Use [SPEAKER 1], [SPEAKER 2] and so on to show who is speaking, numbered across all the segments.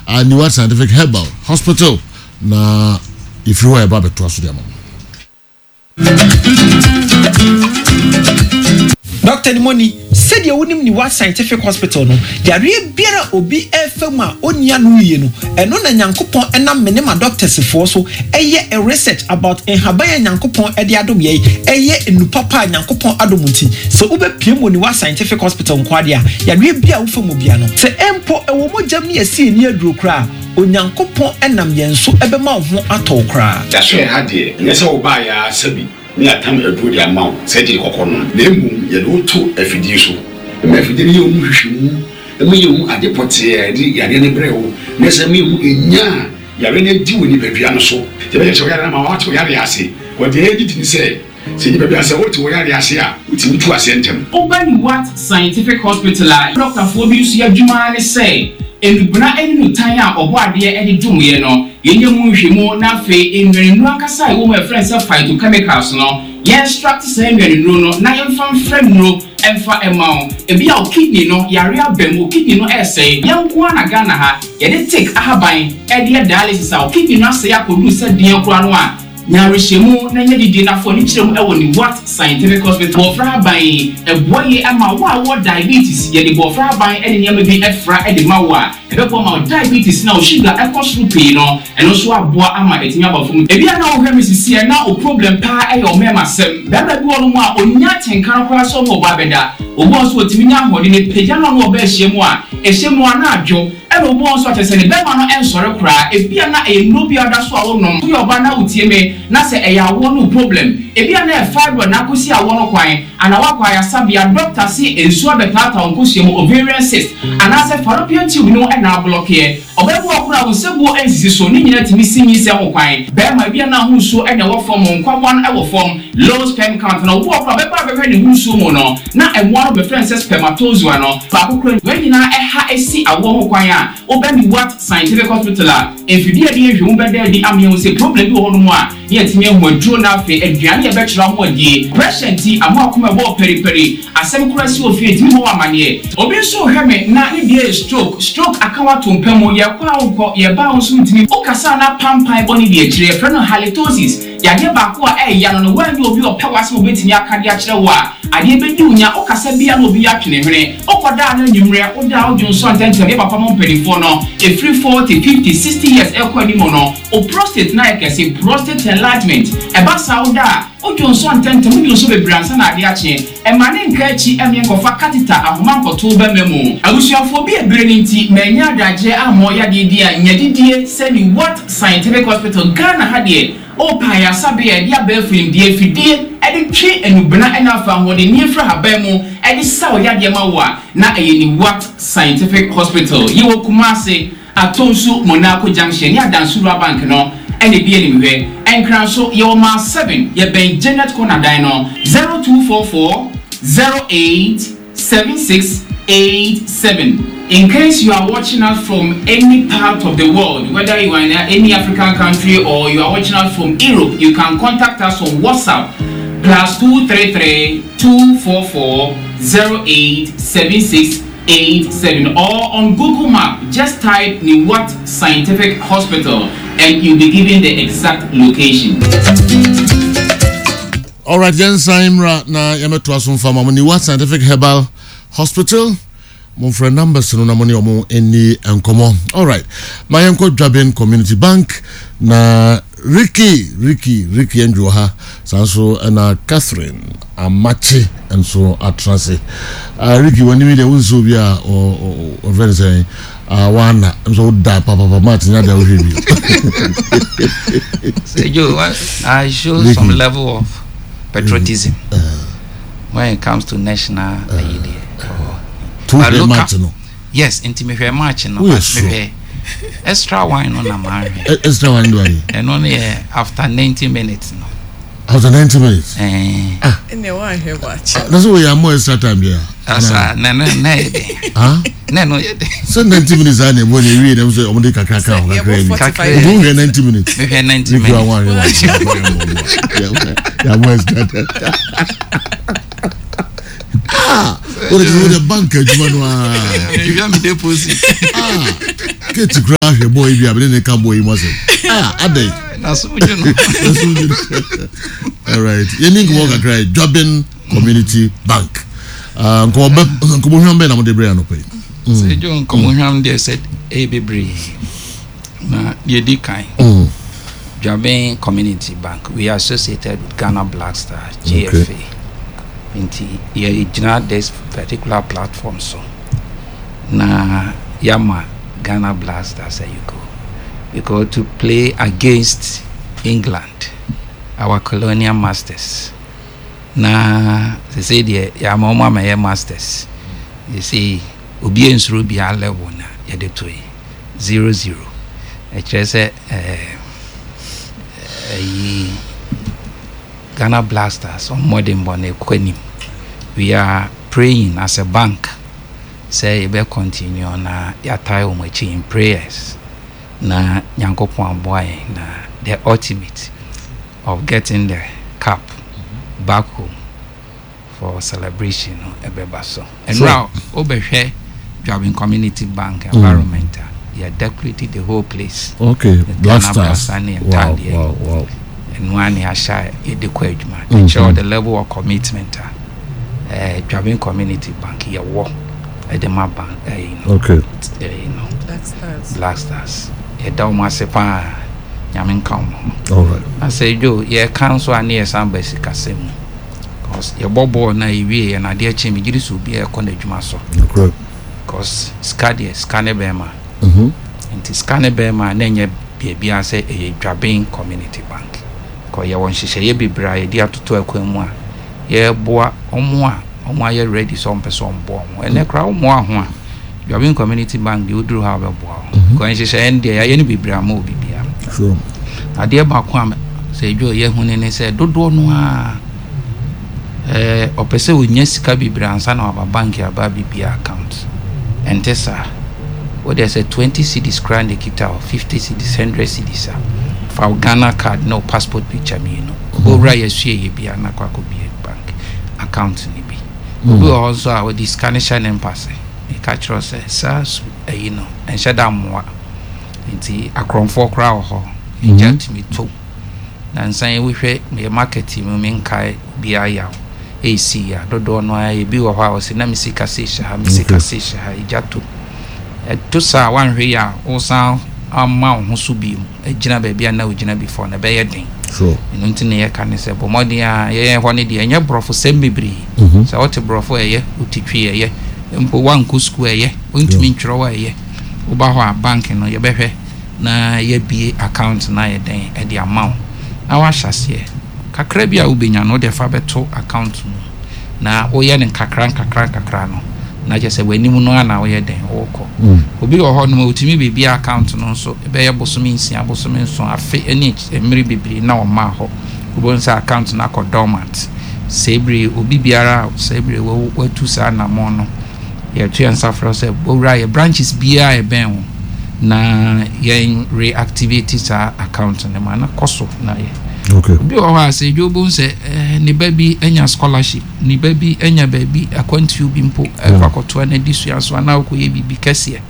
[SPEAKER 1] New Scientific Herbal Hospital na if you were about to trust them.
[SPEAKER 2] Dr. Nimoni said you wouldn't ni what scientific hospital no there biara obi efema onia no ye no eno na nyankopon enam me ne ma doctors for so eye a research about enhabaya nyankopon e de adom ye eye enupapa nyankopon adomunti so ubepiem woni what scientific hospital nkwade a yare bia wo femu bia no se empo ewo mojam ne asi ni aduro kra onyankopon enam yenso ebema ho atokra
[SPEAKER 3] that's why hade nyese wo ba ya sabi ni atam edu di amount se di kokono na emu ye do to afidi so me afidi ni omu hwehwemu emu ye omu adepote ya de ne brewo na se me emu enya ya re ne di woni badua no so je be so ya na ma wa to ya re ase wo de edit ni se ni badua se wo to ya re ase a uti tu ase ntem
[SPEAKER 4] Obani what scientific hospital Dr. Fobi su ya dwuma ne say enubna eni no tan a obo ade eni dwumye no yenye mu hwemu na fe enwenu akasa wo ma friends phytochemicals no ye extract say enwenu no na yemfa frem emfa emao ebi a kidney no yare abem kidney no essay yanko na Ghana ha ye de take ahaban e de dialysis a kidney no say akodu se de yankura no a nyarehemu na nya didi na fo ni kirem e woni what scientific hospital bofra ban eboye ama wo diabetes ye de bofra ban e de nyama bi efra e de mawa e be ko ma diabetes na o sugar e ko srupi no eno so aboa ama etinya bafum e bia na wo hwe misisi e na o problem pa e yo mema sem baba bi wo no mu a onya tenkan kwa so mo ba beda obo so otimi nya hode ne peja no no ba hyiemu a ehyemu na adwo e no obo so atese ne bema no ensore kra e bia na e no bia da so a wo nom yo ba na utie me na se e ya wo no problem e bia na e fibroid na kosi a wo no kwan ana wa kwa ya sabia doctor si ensu abetata on kosiemu ovarian cyst ana se fallopian tube no e na block here obebu okura wo sebu ensisi so ni nyina timi sinyi se ho kwan bema bia na hu so e na wo form nkwawan e wo form low sperm count na wo okura beba ne hu so mo no na e wo be friends spermatozoa no ba kokura we nyina e ha esi awo ho kwan a obani what scientific hospital a enfidi e de ehwe beda di amye wo se problem bi wo no mo a ye timi ho aduro na afi aduane e be kira ho adie pressure ti amo akoma bo periperi asem kura si ofi timi ho amane obi so hweme na ne bia stroke akawa tompamo ye kwa unko ye ba unso ntimi okasa na pampan boni de akire friend halitosis ya de ba ko e ya no wan obi opawase obetimi akade akire wo a ade be di unya okasa bia no obi atwene hwene okoda na nyimre oda odwonso antente ye papa mo mpelifo no e free 40 50 60 years e kwa ni mo no o prostate na ekese prostate enlargement e ba sauda odwonso antente mu odwonso bebransa na ade ache e mane nka chi emye kofa catheter ahoma nkoto ba memu abusuafo bi ebere nti manya adaje amo ya de dia nyadidie semi what scientific hospital Ghana hade o pa ya sabe ya dia ba film die fidie ede twe enubna ena fa ho de niefra haba mu ede saw ya de mawa na eyeni what scientific hospital yiwo Kumase atonsu Monaco junction ya Dansura bank no ene bi eni hwe enkran so ye ma 7 ye ben Janet Corner dino 0244 087687. In case you are watching us from any part of the world, whether you are in any African country or you are watching us from Europe, you can contact us on WhatsApp +233 244 087687 or on Google Map. Just type Niwat Scientific Hospital and you'll be given the exact location.
[SPEAKER 1] All right, Jen Saimra na yameto asumfa mama Niwat Scientific Herbal Hospital. Mon friend numbers no na money omo eni enkomo. All right. My uncle Jabin Community Bank na Ricky Andrew ha sanso na Catherine Amachi and so atrase. Ricky when you dey unso bia or very say one so da papa Martin na dey review.
[SPEAKER 5] Say you I show Ricky. Some level of patriotism when it comes to national idea.
[SPEAKER 1] Match, no?
[SPEAKER 5] Yes, intimate match no. Extra wine on a man.
[SPEAKER 1] Extra wine do I?
[SPEAKER 5] And only after 90 minutes no.
[SPEAKER 1] After 90 minutes?
[SPEAKER 6] And they want to watch.
[SPEAKER 1] That's why you are more extra time here.
[SPEAKER 5] That's no. No.
[SPEAKER 1] So 90 minutes and when you read them say omde kakaka. 90 minutes.
[SPEAKER 5] Maybe 90 minutes.
[SPEAKER 1] You are more extra. What is the bank? You want me deposit? Get to crash he boy bi abene ne ka boy mo se adai
[SPEAKER 5] na so you know.
[SPEAKER 1] All right, you need to work at Jobbing Community Bank. Nkomo hwambe na mo de bre anope.
[SPEAKER 5] Say John nkomo hwam dey said bebre na ye di kan. Jobbing Community Bank, we are associated with Ghana Black Stars, GFA. Inti ye jina this particular platform so na yama Ghana Black Stars you go to play against England, our colonial masters. Na they say the yama mama masters. You see obi ensuru bia level na ye de toy 0-0. I just say Ghana Black Stars on modern bone kwenim. We are praying as a bank say we continue na yatai omochi in prayers na Nyankopon boy na the ultimate of getting the cup back home for celebration ebeba so. And now obehwe Jobbing Community Bank environmental they decorated the whole place.
[SPEAKER 1] Okay, Black Stars. Wow.
[SPEAKER 5] And one year shy the quadman. It show the level of commitment. Jobbing Community Bank here work at the map bank.
[SPEAKER 1] Okay.
[SPEAKER 6] Black Stars.
[SPEAKER 5] You don't want to pay. Yamin come.
[SPEAKER 1] All right.
[SPEAKER 5] I say Joe, yeah, council near some basic asem. Cause your bobo na iwi and idea chimi jiri will be a college maso.
[SPEAKER 1] Okay.
[SPEAKER 5] Cause scanne bema. Inti scanne bema nenye baby I say a Jobbing Community Bank. Cause ya won shisha ye bibra ye dia tutu akwemu a ye boa omo ye ready some person bo mo ene kra omo aho a Jobbing Community Bank de oduru ha be boa. Cause shisha ende ye ni bibra ma obibia.
[SPEAKER 1] Sure.
[SPEAKER 5] Ade ba kwa say jo ye hune ne say dodo no a opese onya sika bibra ansa na aba bank ya ba bibia account. Entesa what they say 20 cedis grand kita or 50 cedis 100 cedis for Ghana card no passport picture me over yesu ye bia na kwa ko bia bank account ni bi we also our this scanning and pass e catch us sas and shada mo nti akronfo kra ho e jant me to na nsan we hwe me market mu me nkai bia ya AC ya dodo no ya bi wo ha o se na misika se sha e jato to sa wan hwe ya o san amma ho so bi agina ba bia na ogina before na be yedin
[SPEAKER 1] so
[SPEAKER 5] nti ne ye kan se bo modi a ye ho ne de enya brofo sembebri so what brofo ye utitwi ye mpo wan ku school ye ontumi ntwero wa ye wo ba ho a bank no ye behwe na ye bi account na ye den e de amount na wa hyase kakra bia ubenya no de fa beto account no na wo ye ne kakra no na je se wani mu no ana wo ye den wo ko obi wo ho no utimi bebi account no so be ye bosomi nsia bosomi nso afe eni emiri bibiri na wo ma ho ubonsa account na ko dormant sebri obi biara sebri wo watu sa na mo no ye tu ansa fro se owra ye branches bia e ben wo na ye reactivate sa account ne ma na koso na ye.
[SPEAKER 1] Okay.
[SPEAKER 5] Bi o ha say Jobo say ni baby enya scholarship ni baby enya baby akwantu bi mpo akoto na disua so na ko ye bibi kase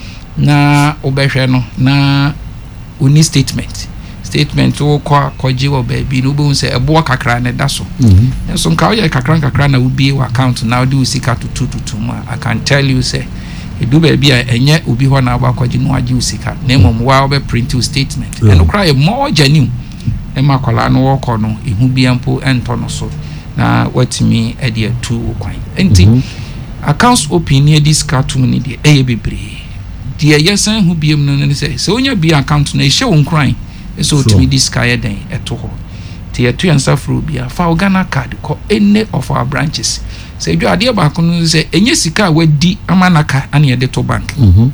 [SPEAKER 5] na obehwe no na uni statement wo kwa koje wo baby no bo say ebo kakra na da so so nka o ye kakra na ubi wa account na odi usika tutu ma I can tell you say edu baby a enye obi ho na aba kwaje no age usika na mom wa obe print statement and cry more genuine ema kwala no woko no ehu biampo ento no so na watimi e de atu kwan enti accounts open near this cartoon ni de eye bebre de yesan hu biam no ne se onya bi account no e hye won kran e so otimi this guy den eto ho te etu yansa fro bia fa Ghana card ko any of our branches se jo ade ba ko no se enye sika wadi amanaka ane de to bank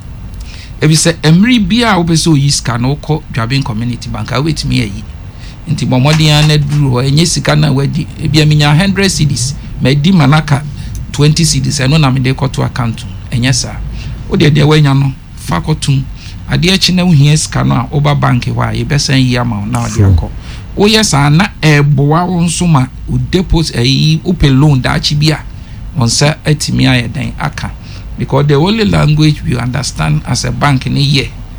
[SPEAKER 5] ebi se emri bia obese oyiska no ko Jobbing Community Bank a wetimi ayi nti bomodian na duru ho enye sika na wadi ebia minya 100 cedis ma di manaka 20 cedis eno na me de ko to account enye sa o de wanya no fa kotum ade achi na uhia sika no a oba bank wa ye besan yi ama na ode akọ o yesa na eboa wonso ma o deposit ayi open loan da achi bia onsa atimi aye den aka because the only language we understand as a bank ni ye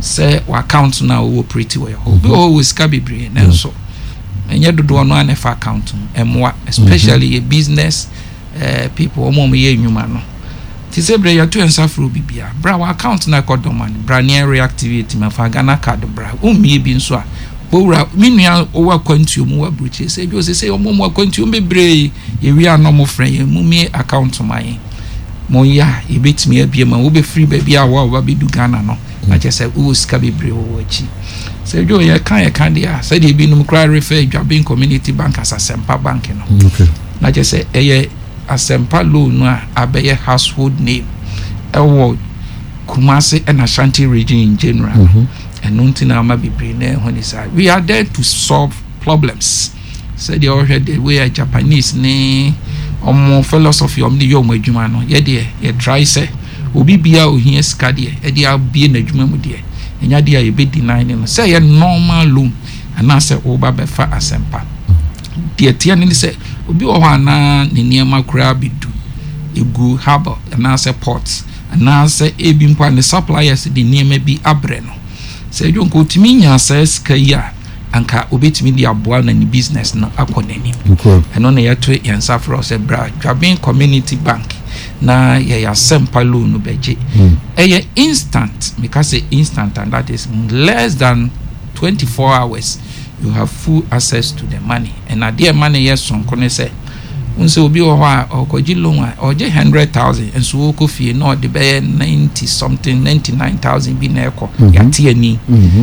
[SPEAKER 5] say account na wo pretty well obi always ka bebre na so enye dodo no an fa account emwa especially a business people omo ye nwuma no ti se bre ya to ensafro bibia bra wa account na kodoman bra ne reactivate ma fa Ghana card bra umie bi nso a bowra minua owa kwantuom wa bruche se bi o se omo kwantuom bebre ye wi anomo friend ye mumie account mai mo ya ebetimi abie ma wo be free baby a wa be du Ghana no na je se wo ska bebre wo achi se jo ye kan dia se de bi num kra refer Dwabin Community Bank as Asempa Bank no
[SPEAKER 1] okay
[SPEAKER 5] na je se eye Asempa loan no a abeye household name ewo Kumasi and Ashanti region in general and nothing ama bebre na ho ni sa we are there to solve problems say the already we are Japanese ni omo philosophy om ni yo mo adwuma no ye de ye try say obi bia ohia ska de e de abie na adwuma mu de enya de ye be deny no say ye normal loan ana say oba be fa Asempa de tie ni say obi o ha na ne niema kura bidu egu harbor ana say ports ana say ebi mpa ne suppliers de niema bi abre no say jo nko timi nya say ska ya anka obetimi di aboa na ni business no akonani eno na yeto yensa for say bra Dwabin Community Bank na ye Asempa loan no beje eye instant because say instant and that is less than 24 hours you have full access to the money and at the money yes son kono say unse obi o ha okoji loan a oje 100,000 and so ko fie no de be 90 something 99,000 bi na eko ya tie ni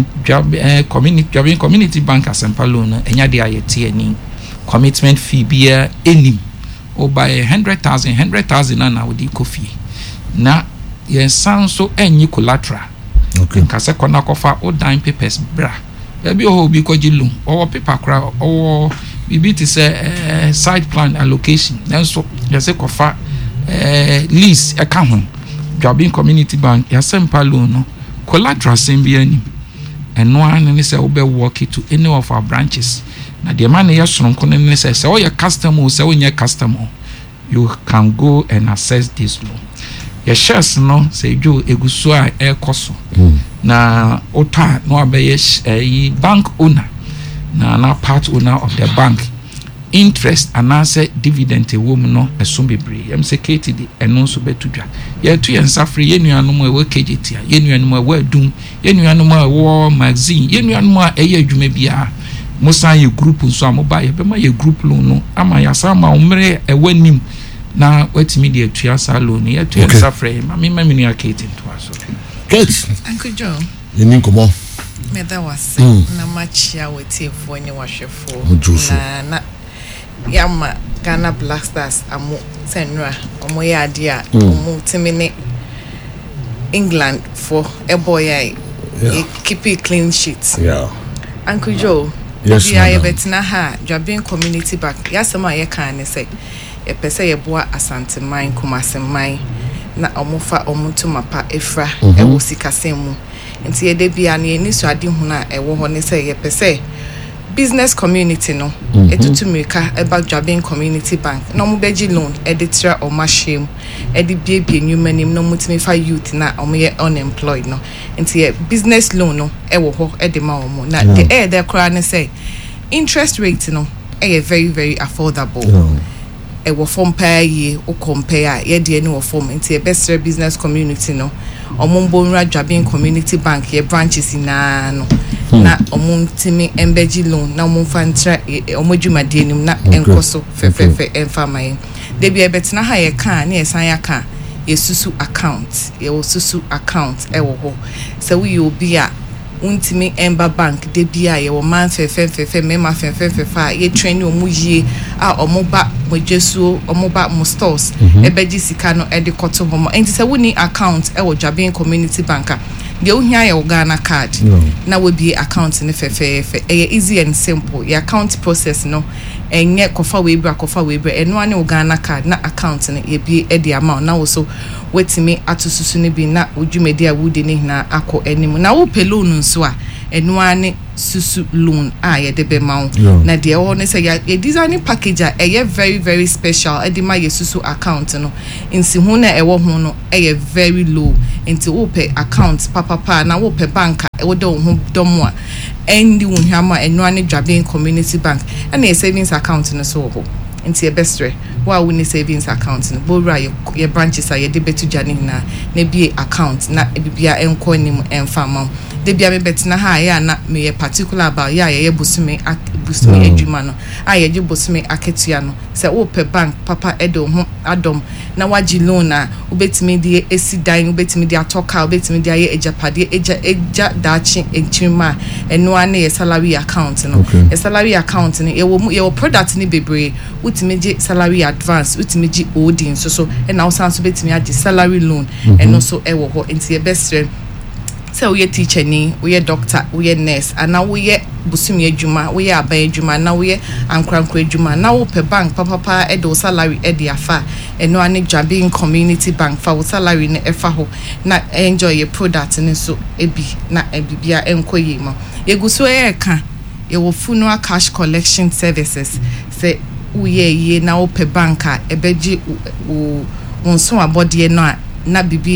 [SPEAKER 5] Dwabin Community Bank Asempa loan enya de ayete ani commitment fee bia enim o by 100,000 na odi ko fie na yen sanso enyi collateral
[SPEAKER 1] okay
[SPEAKER 5] kase kona kofa o dime papers bra ebi o bi ko loan o paper kra o bibi ti say side plan allocation then so you say kofa lease account Dwabin Community Bank Asempa loan no collateral sembia ni eno an ni say we be work to any of our branches na the man ya sonko ni say o your customer o say o nya customer you can go and access this loan your shares no say jo eguso a ekoso na ota no abaye bank owner na part owner of the bank interest and answer dividend woman no esum bebre yam say KTD eno so betudwa ye to yensa free ye nuanom e wo KGT ye nuanom e wo adum ye nuanom e wo magazine ye nuanom e ye adwuma bia musa ye group nso amoba ye be ma ye group loan no ama ya sama umre e wanim na watimi de atua sa loan ye to yensa free ma me nu akete to aso
[SPEAKER 1] Kate
[SPEAKER 6] Uncle Joe
[SPEAKER 1] yeni komo
[SPEAKER 6] me that was na machia wete fo ni wahwefo na yama Ghana Black Stars amu senra omo ya ade a omo timine England for a boy keep it clean sheet Uncle Joe
[SPEAKER 1] yes
[SPEAKER 6] ya betina ha Dwabin Community Bank ya sama ye kan ne say e pese ye boa Asante man Kumasi man na omo fa omo to mapa efra e wo sikasemu nti ye de bia ne ni so ade hu na e wo ho ne say ye pese business community no etutu meka about Dwabin Community Bank no mo beji loan editra o mashim edi biebie nyumanim no mutimi fa youth na o me unemployed no nti business loan no e wo ho edi ma o mo na the there kra ne say interest rate no e very very affordable e wo form per year o compare ye de ni wo form nti e best business community no omumbo nra Dwabin Community Bank ye branches na no na omuntimi embeji loan na omumfantra omodwumade nim na enkoso fefefe enfamaye de bia betina ha ye kan na ye san ya kan ye susu account ye wo susu account e wo ho se we obi a untimi emba bank de bia ye wo man fefefe mema fefefe ye train omuyie a omoba mojesuo omoba mo stores ebeji sika no e de koto homo enti se woni account e wo Dwabin Community Bank de ohia ye Ghana card na we be account ne fefefe e easy and simple your account process no enye kofa we bra eno ane Ghana card na account ne ye bi e de amount na wo so wetimi atosusu ne bi na odwumedi a wudi ne na akọ enim na wo pelo no nso a eno ane susu loan ye de be ma na de ho ne say ye designing package very very special e de ma ye susu account no nsi hu na ewo hu no very low nti wo pe account papa na wo pe bank e wo de ho dom a endi wo hama eno ane Dwabin Community Bank and a savings account no so ho nti e bestre wa wo ni savings account no bo ra ye branches ye de betu jani na bie account na bibia enko nim enfama de bia me betina ha ya na me particular about ya ye busumi adwuma no ye je busumi aketua no se wo pe bank papa edo ho adom na waji loan na ubetimi de esi dan ubetimi de atoka ubetimi de aye ejapade eja dachi enchima eno ane ye salary account no ye salary account no ye wo product ni bebre utimi je salary advance utimi je holding so na usanso betimi age salary loan eno so e wo ho enti ye best friend. So we teacher ni, we doctor, we nurse, and now we busumi adwuma, we aban adwuma, now we ankrankra adwuma, now we pe bank papa edo salary edi afa, eno ane Dwabin Community Bank fa wo salary ne efa ho na enjoy your product ne so ebi na ebibia enkoye mo. Yeguso ka ye wo funeral cash collection services say we ye na wo pe bank a ebeji wo nso abode no na bibi